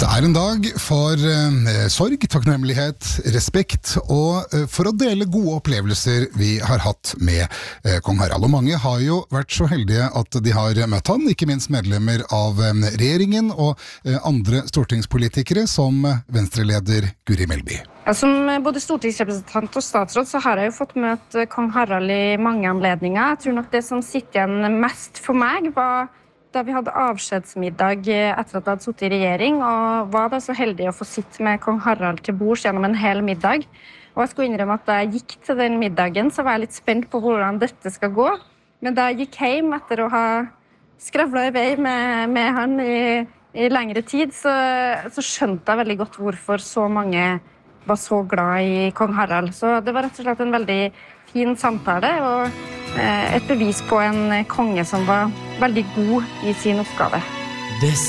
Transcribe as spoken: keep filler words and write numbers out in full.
er en dag for eh, sorg, takknemlighet, respekt og eh, for å dele gode opplevelser vi har hatt med eh, kong Harald. Og mange har jo vært så heldige at de har møtt han, ikke minst medlemmer av eh, regjeringen og eh, andre stortingspolitikere som Venstre-leder Guri Melby. Ja, som både stortingsrepresentant og statsråd så har jeg jo fått møte kong Harald i mange anledninger. Jeg tror nok det som sitter igjen mest for meg var da vi hadde avskjedsmiddag etter at jeg hadde suttet i regjering, og var da så heldig å få sitte med kong Harald til bords gjennom en hel middag. Og jeg skulle innrømme at da jeg gikk til den middagen, så var jeg litt spent på hvordan dette skal gå. Men da jeg gikk hjem etter å ha skravlet i vei med, med han i, i lengre tid, så, så skjønte jeg veldig godt hvorfor så mange var så glad i kong Harald. Så det var rett og slett en veldig fin samtale, og et bevis på en konge som var veldig god i sin oppgave.